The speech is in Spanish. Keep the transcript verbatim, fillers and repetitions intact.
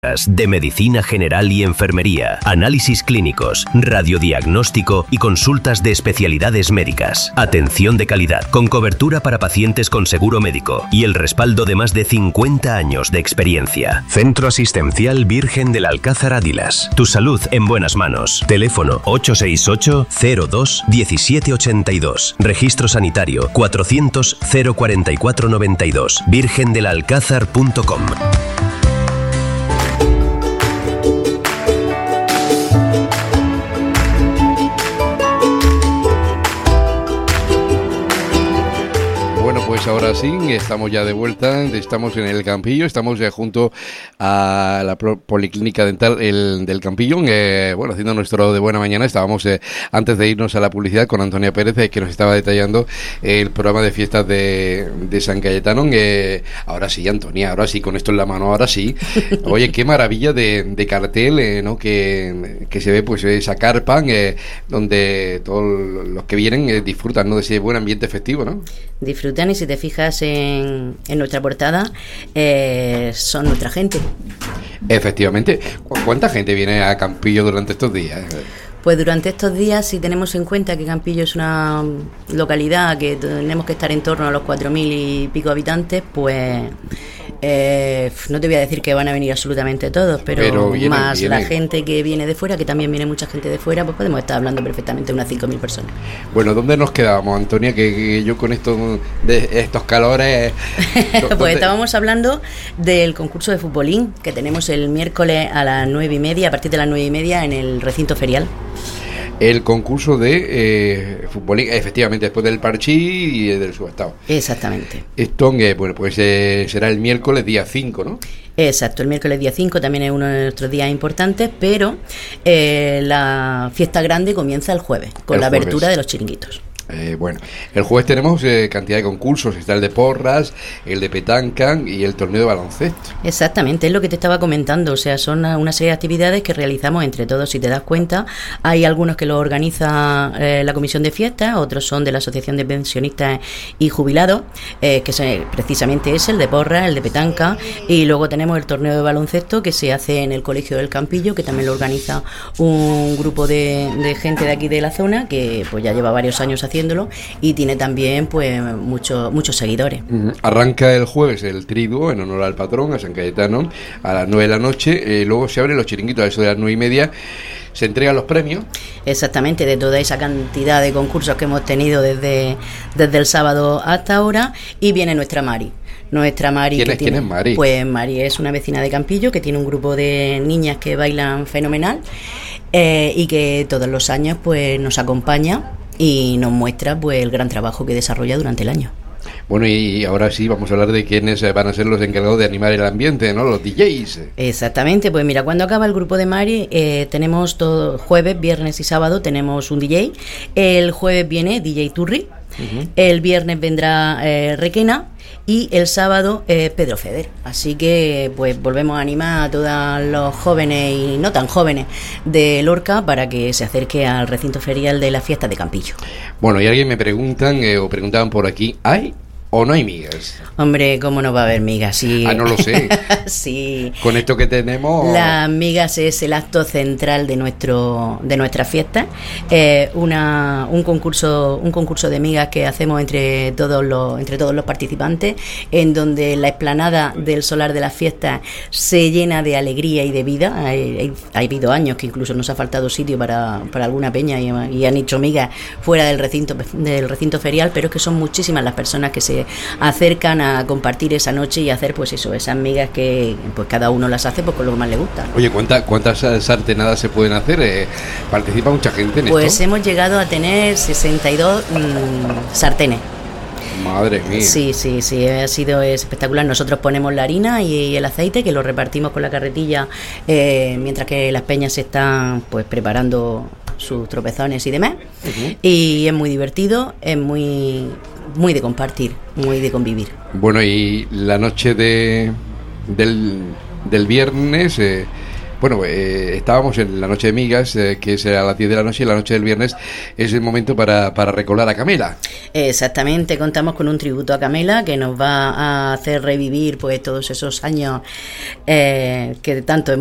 de medicina general y enfermería, análisis clínicos, radiodiagnóstico y consultas de especialidades médicas. Atención de calidad, con cobertura para pacientes con seguro médico y el respaldo de más de cincuenta años de experiencia. Centro Asistencial Virgen del Alcázar Ádilas. Tu salud en buenas manos. Teléfono ocho seis ocho, cero dos, diecisiete ochenta y dos. Registro sanitario cuatrocientos, cero cuarenta y cuatro noventa y dos. virgen del alcázar punto com. Pues ahora sí, estamos ya de vuelta, estamos en el Campillo, estamos ya junto a la Policlínica Dental el, del Campillo, eh, bueno, haciendo nuestro de buena mañana. Estábamos eh, antes de irnos a la publicidad con Antonia Pérez, eh, que nos estaba detallando el programa de fiestas de, de San Cayetano. Eh, ahora sí, Antonia, ahora sí, con esto en la mano, ahora sí. Oye, qué maravilla de, de cartel, eh, ¿no? Que, que se ve, pues, esa carpa, eh, donde todos los que vienen eh, disfrutan, ¿no? De ese buen ambiente festivo, ¿no? Disfrutan, y si te fijas en, en nuestra portada, eh, son nuestra gente. Efectivamente. ¿Cuánta gente viene a Campillo durante estos días? Pues durante estos días, si tenemos en cuenta que Campillo es una localidad que tenemos que estar en torno a los cuatro mil y pico habitantes, pues eh, no te voy a decir que van a venir absolutamente todos, pero, pero viene, más viene. La gente que viene de fuera, que también viene mucha gente de fuera, pues podemos estar hablando perfectamente de unas cinco mil personas. Bueno, ¿dónde nos quedábamos, Antonia? Que, que yo con esto de estos calores... Pues estábamos hablando del concurso de futbolín que tenemos el miércoles a las nueve y media, a partir de las nueve y media en el recinto ferial. El concurso de eh, fútbol, efectivamente, después del parchí y del subestado. Exactamente. Esto, eh, bueno, pues eh, será el miércoles día cinco, ¿no? Exacto, el miércoles día cinco también es uno de nuestros días importantes, pero eh, la fiesta grande comienza el jueves, con el la jueves. abertura de los chiringuitos. Eh, bueno, el jueves tenemos eh, cantidad de concursos. Está el de porras, el de petanca y el torneo de baloncesto. Exactamente, es lo que te estaba comentando. O sea, son una serie de actividades que realizamos entre todos. Si te das cuenta, hay algunos que lo organiza eh, la comisión de fiestas, otros son de la Asociación de Pensionistas y Jubilados, eh, que se, precisamente es el de porras, el de petanca, y luego tenemos el torneo de baloncesto que se hace en el Colegio del Campillo, que también lo organiza un grupo de, de gente de aquí de la zona, que pues ya lleva varios años haciendo y tiene también pues muchos muchos seguidores. Uh-huh. Arranca el jueves el triduo en honor al patrón, a San Cayetano, a las nueve de la noche, eh, luego se abren los chiringuitos a eso de las nueve y media, se entregan los premios. Exactamente, de toda esa cantidad de concursos que hemos tenido desde, desde el sábado hasta ahora, y viene nuestra Mari. Nuestra Mari. ¿Quién, que es, tiene, ¿Quién es Mari? Pues Mari es una vecina de Campillo que tiene un grupo de niñas que bailan fenomenal, eh, y que todos los años pues nos acompaña y nos muestra pues el gran trabajo que desarrolla durante el año. Bueno, y ahora sí vamos a hablar de quiénes van a ser los encargados de animar el ambiente, ¿no? Los D Js. Exactamente, pues mira, cuando acaba el grupo de Mari, eh, tenemos todo jueves, viernes y sábado tenemos un D J. El jueves viene D J Turri, uh-huh. El viernes vendrá eh, Requena, y el sábado eh, Pedro Feder. Así que pues volvemos a animar a todos los jóvenes y no tan jóvenes de Lorca para que se acerque al recinto ferial de la fiesta de Campillo. Bueno, y alguien me preguntan eh, o preguntaban por aquí, ¿hay o no hay migas? Hombre, ¿cómo no va a haber migas? Sí. Ah, no lo sé. Sí. Con esto que tenemos... Las migas es el acto central de nuestro de nuestra fiesta. Eh, una un concurso un concurso de migas que hacemos entre todos los entre todos los participantes, en donde la explanada del solar de las fiestas se llena de alegría y de vida. Hay, ha habido años que incluso nos ha faltado sitio para, para alguna peña y, y han hecho migas fuera del recinto del recinto ferial, pero es que son muchísimas las personas que se acercan a compartir esa noche y hacer pues eso, esas migas que pues cada uno las hace pues con lo que más le gusta. Oye, ¿cuántas cuántas sartenadas se pueden hacer? Eh, ¿Participa mucha gente en pues esto? Pues hemos llegado a tener sesenta y dos mmm, sartenes. Madre mía. Sí, sí, sí, ha sido espectacular. Nosotros ponemos la harina y el aceite, que lo repartimos con la carretilla, eh, mientras que las peñas se están pues preparando sus tropezones y demás. Uh-huh. Y es muy divertido, es muy muy de compartir, muy de convivir. Bueno, y la noche de del, del viernes, eh, Bueno, eh, estábamos en la noche de migas, eh, que es a las diez de la noche, y la noche del viernes es el momento para, para recordar a Camela. Exactamente, contamos con un tributo a Camela que nos va a hacer revivir pues todos esos años eh, que tanto hemos